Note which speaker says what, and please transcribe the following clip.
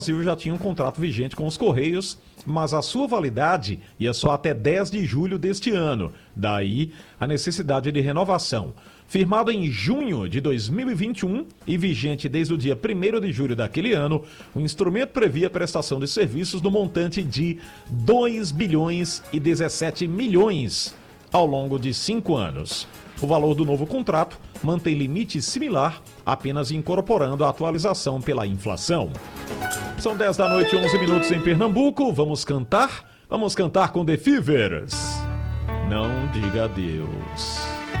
Speaker 1: Silvio já tinha um contrato vigente com os Correios, mas a sua validade ia só até 10 de julho deste ano. Daí a necessidade de renovação. Firmado em junho de 2021 e vigente desde o dia 1º de julho daquele ano, o instrumento previa a prestação de serviços no montante de 2 bilhões e 17 milhões ao longo de 5 anos. O valor do novo contrato mantém limite similar, apenas incorporando a atualização pela inflação. São 10 da noite, 11 minutos em Pernambuco. Vamos cantar? Vamos cantar com The Fevers. Não diga adeus.